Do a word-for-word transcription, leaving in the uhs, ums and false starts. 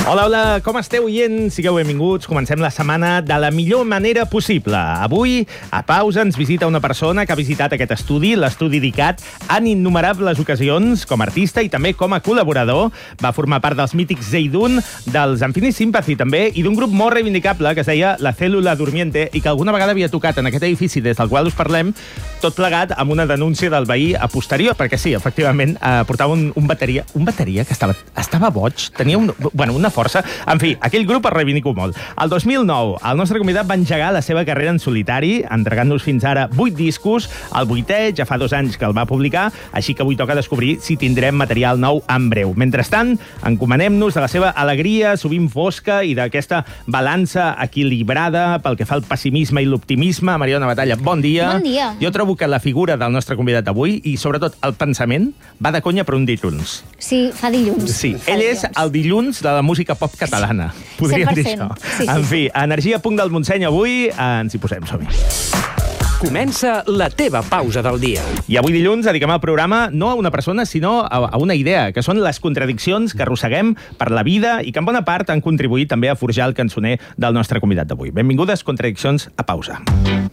Hola, hola, com esteu, oients? Sigueu benvinguts. Comencem la setmana de la millor manera possible. Avui, a Pausa, ens visita una persona que ha visitat aquest estudi, l'estudi d'ICAT, en innumerables ocasions, com a artista i també com a col·laborador. Va formar part dels mítics Zeidun, dels Infinite Sympathy també, i d'un grup molt reivindicable que es deia La Célula Durmiente i que alguna vegada havia tocat en aquest edifici des del qual us parlem, tot plegat amb una denúncia del veí a posterior, perquè sí, efectivament, eh, portava un, un bateria, un bateria que estava, estava boig, tenia un, bueno, una força. En fi, aquell grup el reivindico molt. El dos mil nou, el nostre convidat va engegar la seva carrera en solitari, entregant-nos fins ara vuit discos, el vuitè ja fa dos anys que el va publicar, així que avui toca descobrir si tindrem material nou en breu. Mentrestant, encomanem-nos de la seva alegria, sovint fosca, i d'aquesta balança equilibrada pel que fa al pessimisme i l'optimisme. Mariona Batalla, bon dia. Bon dia. Jo trobo que la figura del nostre convidat d'avui, i sobretot el pensament, va de conya per un dilluns. Sí, fa dilluns. Sí, fa ell dilluns. és el dilluns de la música pop catalana. Podríem dir això. Sí, sí, en sí. fi, energia punt del Montseny avui, ens hi posem, som-hi. Comença la teva pausa del dia. I avui dilluns dediquem el programa no a una persona, sinó a, a una idea, que són les contradiccions que arrosseguem per la vida i que en bona part han contribuït també a forjar el cançoner del nostre convidat d'avui. Benvingudes, Contradiccions a Pausa.